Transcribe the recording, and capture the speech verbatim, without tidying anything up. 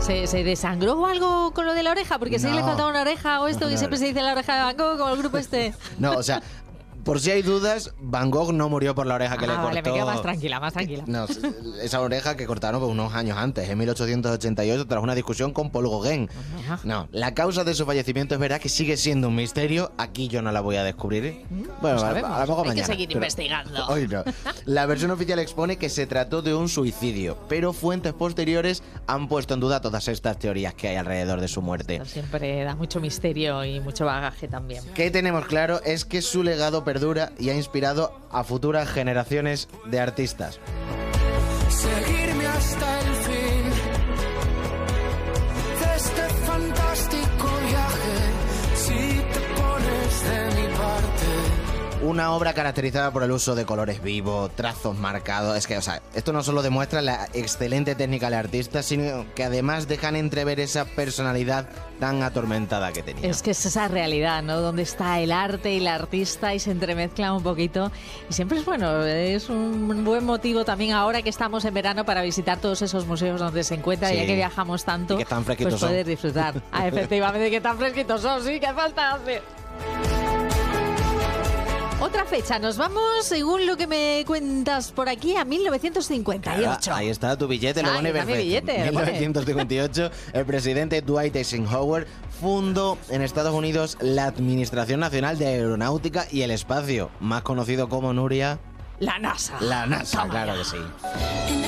¿Se, ¿Se desangró o algo con lo de la oreja? Porque sé que No. le faltaba una oreja o esto, No, que no, siempre no. se dice la oreja de Van Gogh, como el grupo este. No, o sea, por si hay dudas, Van Gogh no murió por la oreja que Ah, le vale, cortó. me quedo más tranquila, más tranquila. No, esa oreja que cortaron pues, unos años antes, en mil ochocientos ochenta y ocho, tras una discusión con Paul Gauguin. Ajá. No, la causa de su fallecimiento es verdad que sigue siendo un misterio. Aquí yo no la voy a descubrir. Bueno, lo a, sabemos. a lo mejor Hay que mañana. seguir pero investigando. Hoy no. La versión oficial expone que se trató de un suicidio, pero fuentes posteriores han puesto en duda todas estas teorías que hay alrededor de su muerte. Esto siempre da mucho misterio y mucho bagaje también. Que tenemos claro es que su legado perdura y ha inspirado a futuras generaciones de artistas. Seguirme hasta el fin de este fantástico viaje, si te pones de mi parte. Una obra caracterizada por el uso de colores vivos, trazos marcados. Es que, o sea, esto no solo demuestra la excelente técnica del artista, sino que además dejan entrever esa personalidad tan atormentada que tenía. Es que es esa realidad, ¿no? Donde está el arte y el artista y se entremezclan un poquito. Y siempre es bueno, es un buen motivo también ahora que estamos en verano para visitar todos esos museos donde se encuentra, Sí. ya que viajamos tanto, Y que tan fresquitos pues son. poder disfrutar. Ah, efectivamente, que tan fresquitos son, sí, que falta hace. Otra fecha, nos vamos, según lo que me cuentas por aquí, a mil novecientos cincuenta y ocho. Claro, ahí está tu billete, lo Ah, pone ahí está mi perfecto. billete, lo En pone. mil novecientos cincuenta y ocho, el presidente Dwight Eisenhower fundó en Estados Unidos la Administración Nacional de Aeronáutica y el Espacio, más conocido como, Nuria, La NASA. la NASA, Toma claro ya. que sí.